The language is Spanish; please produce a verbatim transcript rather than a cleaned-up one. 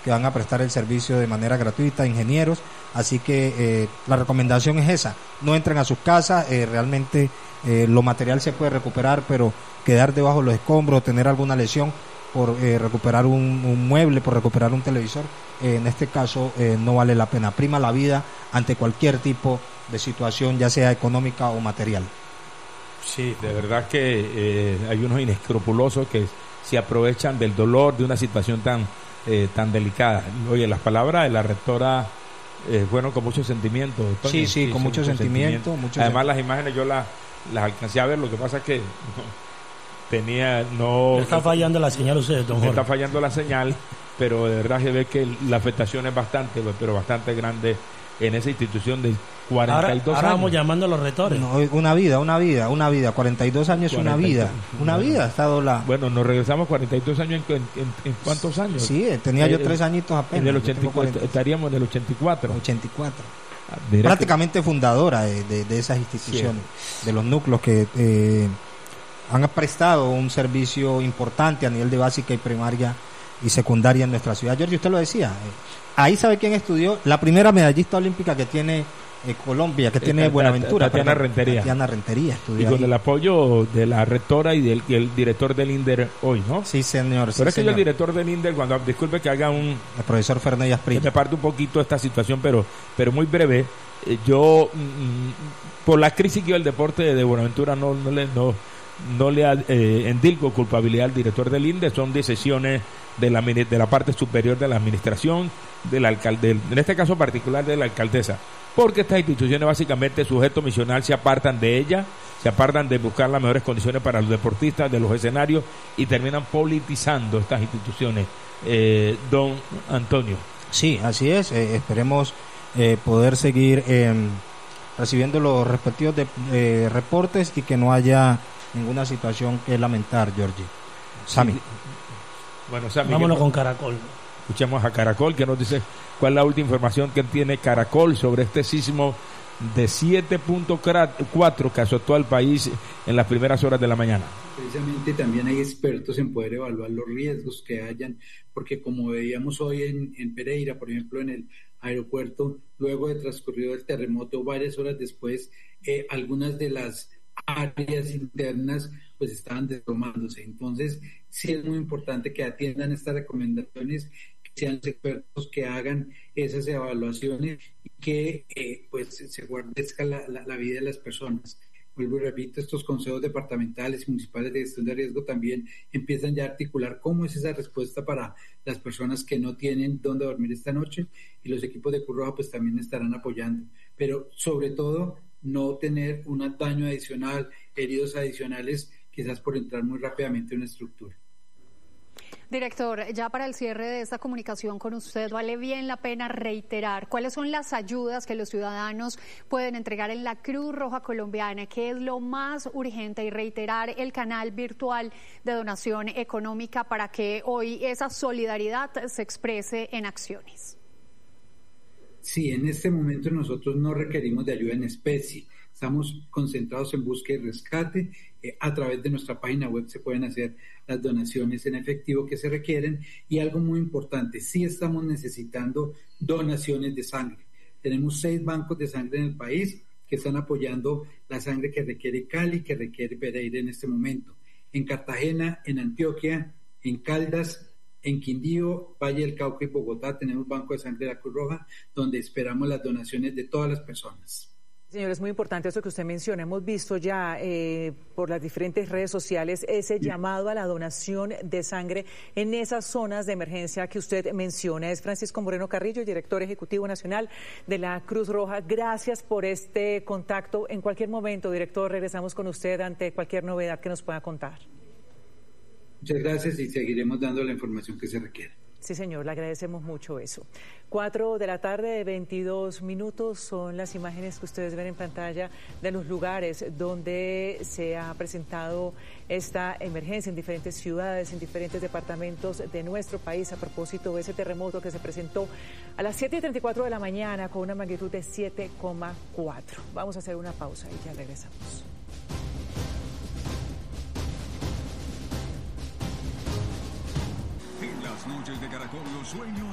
que van a prestar el servicio de manera gratuita, ingenieros, así que eh, la recomendación es esa, no entren a sus casas, eh, realmente eh, lo material se puede recuperar, pero quedar debajo de los escombros, tener alguna lesión por eh, recuperar un, un mueble, por recuperar un televisor, eh, en este caso eh, no vale la pena, prima la vida ante cualquier tipo de situación, ya sea económica o material. Sí, de verdad que eh, hay unos inescrupulosos que se aprovechan del dolor de una situación tan eh, tan delicada. Oye, las palabras de la rectora eh, fueron con mucho sentimiento. Toño. Sí, sí, sí, con mucho, mucho sentimiento. sentimiento. Mucho Además, sent... las imágenes yo las, las alcancé a ver, lo que pasa es que no, tenía, no... Le está fallando la señal a ustedes, don Jorge. Está fallando la señal, pero de verdad se ve que la afectación es bastante, pero bastante grande en esa institución de cuarenta y dos ahora, ahora años. vamos llamando a los rectores. No, una vida, una vida, una vida. cuarenta y dos años es una vida. Una vida ha estado la... Bueno, nos regresamos cuarenta y dos años en, en, en, en ¿cuántos años? Sí, tenía yo eh, tres añitos apenas. En el ochenta y cuatro, estaríamos en el ochenta y cuatro. ochenta y cuatro. Prácticamente que... fundadora de, de, de esas instituciones, sí. De los núcleos que eh, han prestado un servicio importante a nivel de básica y primaria y secundaria en nuestra ciudad. Jorge, usted lo decía, eh, ahí sabe quién estudió, la primera medallista olímpica que tiene eh, Colombia, que tiene Buenaventura, Tatiana Rentería. Tatiana Rentería estudió y con ahí. El apoyo de la rectora y del y el director del INDER hoy, ¿no? Sí, señor. Pero sí, es que señor. yo el director del INDER, cuando disculpe que haga un... El profesor Fernández Asprilla. Me parte un poquito esta situación, pero pero muy breve. Eh, yo, mm, por la crisis que dio el deporte de Buenaventura, no, no le... No, no le eh, endilgo culpabilidad al director del INDER, son decisiones de la de la parte superior de la administración, del alcalde, en este caso particular de la alcaldesa, porque estas instituciones básicamente sujeto misional se apartan de ella, se apartan de buscar las mejores condiciones para los deportistas, de los escenarios, y terminan politizando estas instituciones, eh, don Antonio. Sí, así es, eh, esperemos eh, poder seguir eh, recibiendo los respectivos de, eh, reportes y que no haya ninguna situación que lamentar, Georgie. Sami. Sí. Bueno, Sami, vámonos que, con Caracol. Escuchemos a Caracol, que nos dice cuál es la última información que tiene Caracol sobre este sismo de siete punto cuatro que azotó al país en las primeras horas de la mañana. Precisamente también hay expertos en poder evaluar los riesgos que hayan, porque como veíamos hoy en, en Pereira, por ejemplo, en el aeropuerto, luego de transcurrido el terremoto, varias horas después, eh, algunas de las áreas internas pues estaban desplomándose. Entonces sí es muy importante que atiendan estas recomendaciones, que sean los expertos que hagan esas evaluaciones y que eh, pues se guardezca la, la, la vida de las personas. Vuelvo y repito, estos consejos departamentales y municipales de gestión de riesgo también empiezan ya a articular cómo es esa respuesta para las personas que no tienen dónde dormir esta noche, y los equipos de Cruz Roja pues también estarán apoyando, pero sobre todo no tener un daño adicional, heridos adicionales, quizás por entrar muy rápidamente en una estructura. Director, ya para el cierre de esta comunicación con usted, vale bien la pena reiterar cuáles son las ayudas que los ciudadanos pueden entregar en la Cruz Roja Colombiana, qué es lo más urgente, y reiterar el canal virtual de donación económica para que hoy esa solidaridad se exprese en acciones. Sí, en este momento nosotros no requerimos de ayuda en especie. Estamos concentrados en búsqueda y rescate. Eh, a través de nuestra página web se pueden hacer las donaciones en efectivo que se requieren. Y algo muy importante, sí estamos necesitando donaciones de sangre. Tenemos seis bancos de sangre en el país que están apoyando la sangre que requiere Cali, que requiere Pereira en este momento. En Cartagena, en Antioquia, en Caldas, en Quindío, Valle del Cauca y Bogotá tenemos Banco de Sangre de la Cruz Roja, donde esperamos las donaciones de todas las personas. Señor, es muy importante eso que usted menciona. Hemos visto ya eh, por las diferentes redes sociales ese llamado a la donación de sangre en esas zonas de emergencia que usted menciona. Es Francisco Moreno Carrillo, director ejecutivo nacional de la Cruz Roja. Gracias por este contacto. En cualquier momento, director, regresamos con usted ante cualquier novedad que nos pueda contar. Muchas gracias y seguiremos dando la información que se requiere. Sí, señor, le agradecemos mucho eso. Cuatro de la tarde, veintidós minutos, son las imágenes que ustedes ven en pantalla de los lugares donde se ha presentado esta emergencia en diferentes ciudades, en diferentes departamentos de nuestro país, a propósito de ese terremoto que se presentó a las siete y treinta y cuatro de la mañana con una magnitud de siete coma cuatro. Vamos a hacer una pausa y ya regresamos. En las noches de Caracol, los sueños